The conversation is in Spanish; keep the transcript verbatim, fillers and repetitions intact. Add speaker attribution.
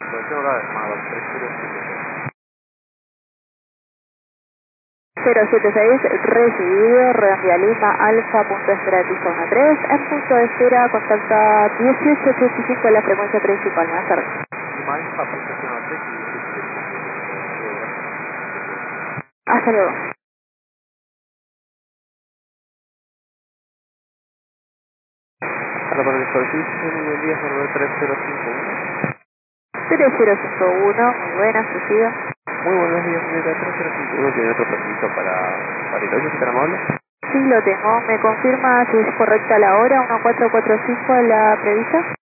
Speaker 1: Pues tengo acá llamado tres cero
Speaker 2: cero siete seis recibido, Redondia Lima, Alfa, punto de espera de piso uno tres, en punto de espera contacta dieciocho ochenta y cinco en la frecuencia principal, más tarde.
Speaker 1: Lima Alfa, punto cero tres y dieciocho ochenta y cinco.
Speaker 2: Hasta luego.
Speaker 1: Para para el servicio, buen día, Jornal tres cero cinco uno.
Speaker 2: cero cero cinco uno, muy buena, recibido.
Speaker 1: Muy buenos días, señorita tres cero cinco uno. ¿Tiene otro permiso para, para ir hoy, si tan amable?
Speaker 2: Sí, lo tengo. ¿Me confirma si es correcta la hora? ¿uno cuatro cuatro cinco la prevista?